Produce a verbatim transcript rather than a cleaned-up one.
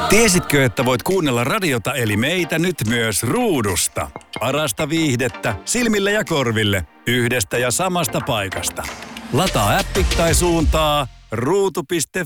Tiesitkö, että voit kuunnella radiota eli meitä nyt myös ruudusta? Parasta viihdettä silmille ja korville yhdestä ja samasta paikasta. Lataa appi tai suuntaa ruutu piste